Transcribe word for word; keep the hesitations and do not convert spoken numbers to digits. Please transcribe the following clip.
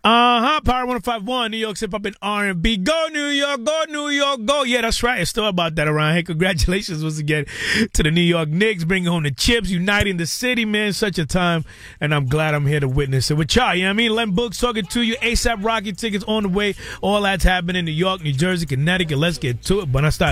Uh-huh. Power one oh five one, New York's hip-hop and R and B. Go, New York. Go, New York. Go. Yeah, that's right. It's still about that around here. Congratulations once again to the New York Knicks, bringing home the chips, uniting the city, man. Such a time, and I'm glad I'm here to witness it with y'all. You know what I mean? Len Books talking to you. ASAP Rocky tickets on the way. All that's happening in New York, New Jersey, Connecticut. Let's get to it. Buenas tardes.